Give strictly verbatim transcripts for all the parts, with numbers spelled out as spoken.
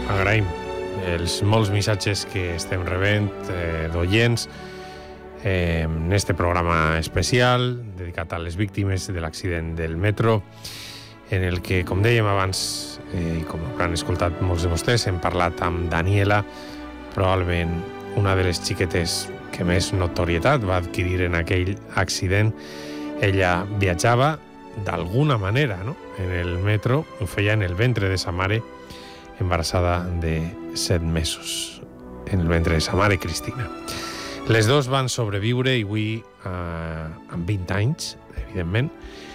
agraïm els molts missatges que estem rebent eh, d'oients eh, en este programa especial dedicat a les víctimes de l'accident del metro, en el que, com dèiem abans, eh, i com hauran escoltat molts de vostès, hem parlat amb Daniela, probablement una de les xiquetes que més notorietat va adquirir en aquell accident. Ella viatjava d'alguna manera, no?, en el metro, ho feia en el ventre de sa mare, embarassada de set mesos, en el ventre de sa mare, Cristina. Les dos van sobreviure i avui, eh, amb vint anys, evidentment,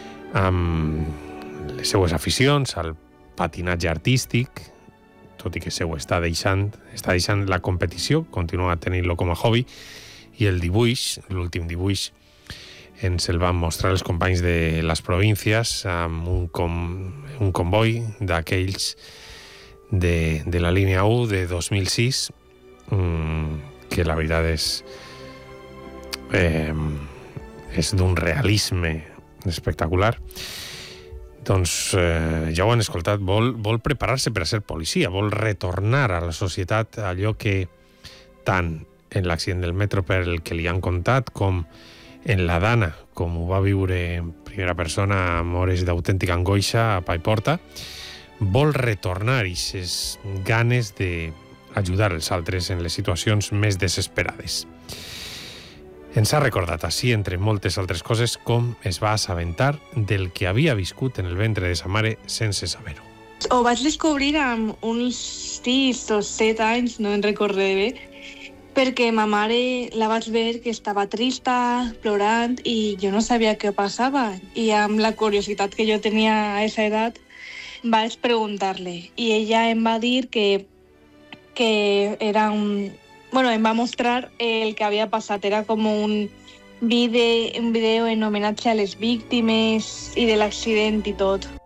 amb les seues aficions al patinatge artístic, tot i que seu està deixant, està deixant la competició, continua tenint-lo com a hobby, i el dibuix, l'últim dibuix, ens el van mostrar els companys de les províncies amb un, com, un comboi d'aquells de, de la línia u de dos mil sis, que la veritat és eh, és d'un realisme espectacular. Doncs eh, ja ho han escoltat, vol, vol preparar-se per a ser policia, vol retornar a la societat allò que tant en l'accident del metro per el que li han contat com en la Dana, com ho va viure en primera persona amb hores d'autèntica angoixa a Paiporta, vol retornar aquestes ganes d'ajudar els altres en les situacions més desesperades. Ens ha recordat així, entre moltes altres coses, com es va assabentar del que havia viscut en el ventre de sa mare sense saber-ho. Ho vaig descobrir amb uns sis o set anys, no en recordé bé, perquè ma mare la vaig veure que estava trista, plorant, i jo no sabia què passava. I amb la curiositat que jo tenia a aquesta edat, vaig preguntar-li. I ella em va dir que, que era un... Bueno, em va mostrar el que havia passat. Era com un vídeo, un vídeo en homenatge a les víctimes i de l'accident i tot.